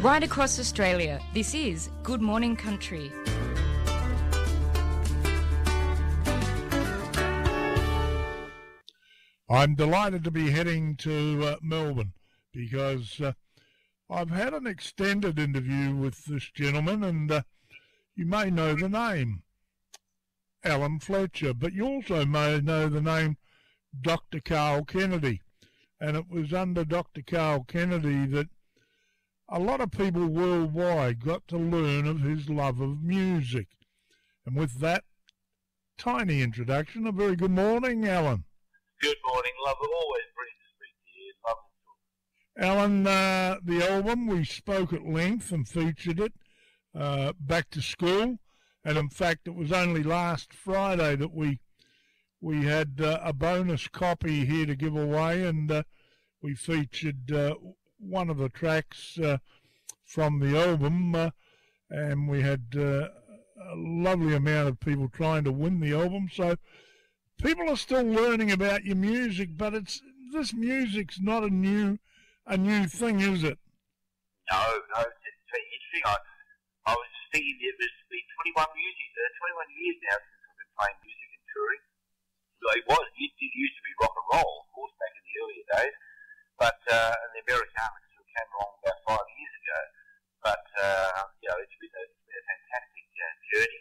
Right across Australia, this is Good Morning Country. I'm delighted to be heading to Melbourne because I've had an extended interview with this gentleman, and you may know the name, Alan Fletcher, but you also may know the name Dr. Carl Kennedy. And it was under Dr. Carl Kennedy that a lot of people worldwide got to learn of his love of music. And with that tiny introduction, a very good morning, Alan. Good morning, love. Always brilliant to speak to you. Alan, the album, we spoke at length and featured it, Back to School. And in fact, it was only last Friday that we had a bonus copy here to give away, and we featured one of the tracks from the album, and we had a lovely amount of people trying to win the album. So people are still learning about your music, but this music's not a new thing, is it? No, it's very interesting. I was just thinking it was been 21 years now since I've been playing music and touring. It used to be rock and roll, of course, back in the earlier days, but the Americana sort of came along about 5 years ago. But it's been a fantastic journey,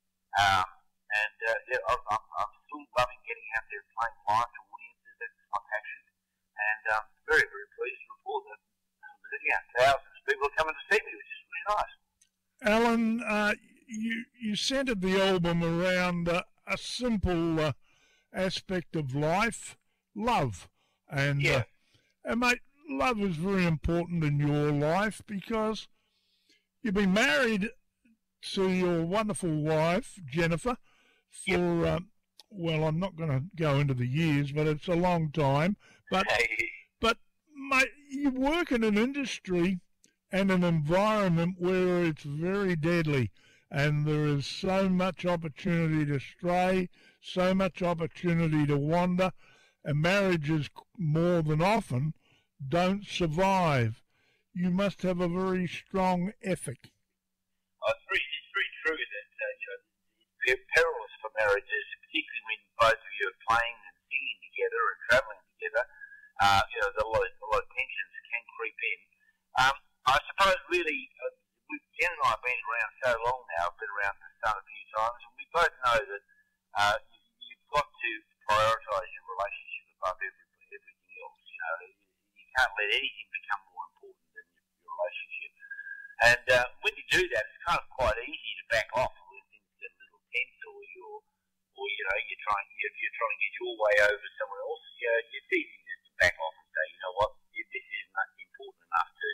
and I'm still loving getting out there and playing live to audiences. That's my passion, and I'm very, very pleased to report that thousands of people are coming to see me, which is really nice. Alan, you centered the album around a simple aspect of life, love. And, and mate, love is very important in your life because you've been married to your wonderful wife, Jennifer, for, well, I'm not going to go into the years, but it's a long time. But mate, you work in an industry and an environment where it's very deadly, and there is so much opportunity to stray, so much opportunity to wander, and marriages more than often don't survive. You must have a very strong ethic. It's very true that it's perilous for marriages, particularly when both of you are playing and singing together and travelling together. A lot of tensions can creep in. I suppose really, Jen and I have been around so long now, I've been around the sun a few times, and we both know that you've got to prioritise your relationship above everything else. You can't let anything become more important than your relationship. And when you do that, it's kind of quite easy to back off when things get a little tense, or you're trying to get your way over someone else. It's easy just to back off and say, you know what, this is not important enough to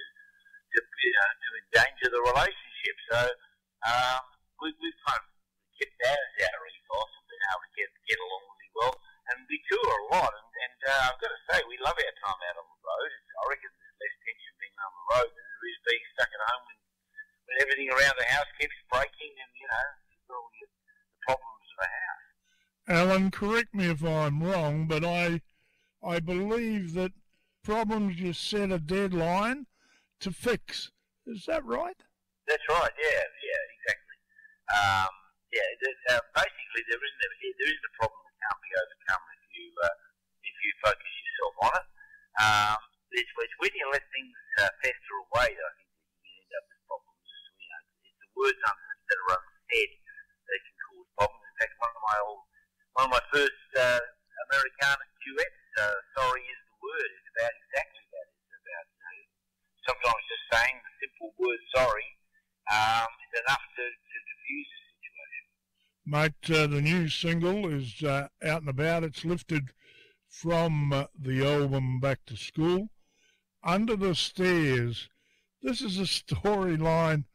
endanger the relationship. So we've kind of kept that as our ethos and been able to get along really well. And we tour a lot, and I've got to say, we love our time out on the road. I reckon there's less tension being on the road than there is being stuck at home when everything around the house keeps breaking and, all the problems of the house. Alan, correct me if I'm wrong, but I believe that problems you set a deadline to fix. Is that right? That's right. Yeah, exactly. Basically, there isn't a problem that can't be overcome if you focus yourself on it. It's when you let things fester away that I think that you end up with problems. It's the words that are unsaid that can cause problems. In fact, one of my first Americana duets, "Sorry Is the Word," is about exactly that. It's about sometimes just saying the simple word sorry is enough to diffuse a situation. Mate, the new single is out and about. It's lifted from the album Back to School. Under the Stairs. This is a storyline